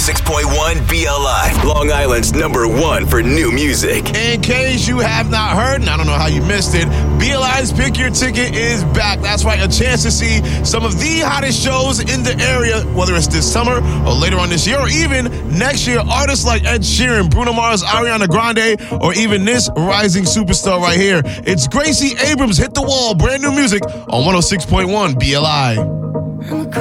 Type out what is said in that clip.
106.1 BLI, Long Island's #1 for new music. In case you have not heard, and I don't know how you missed it, BLI's Pick Your Ticket is back. That's right, a chance to see some of the hottest shows in the area, whether it's this summer or later on this year or even next year. Artists like Ed Sheeran, Bruno Mars, Ariana Grande, or even this rising superstar right here. It's Gracie Abrams, Hit the Wall, brand new music on 106.1 BLI.